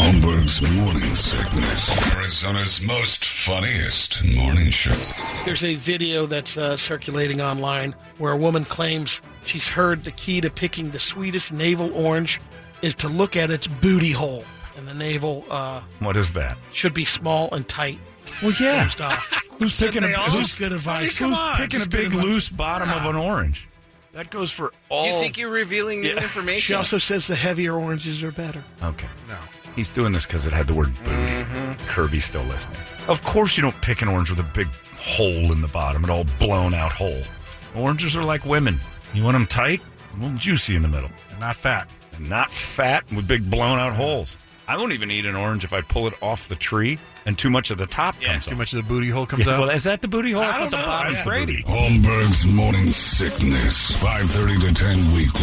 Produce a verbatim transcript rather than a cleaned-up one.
Holmberg's Morning Sickness. Arizona's most funniest morning show. There's a video that's uh, circulating online where a woman claims she's heard the key to picking the sweetest navel orange is to look at its booty hole. And the navel uh, What is that? should be small and tight. Well, yeah. Closed off. Who's picking a, They all- who's, good advice. who's Come on, picking a just good big advice. loose bottom of an orange? That goes for all. You think you're revealing new Yeah. information? She also says the heavier oranges are better. Okay. No. He's doing this because it had the word booty. Mm-hmm. Kirby's still listening. Of course you don't pick an orange with a big hole in the bottom, an all blown out hole. Oranges are like women. You want them tight, a little juicy in the middle. And not fat. And not fat with big blown out holes. I won't even eat an orange if I pull it off the tree and too much of the top comes Too off. much of the booty hole comes Yeah, out. well, is that the booty hole? I thought don't the know. bottom's That's the Brady. booty. Holmberg's Morning Sickness. five thirty to ten weekdays.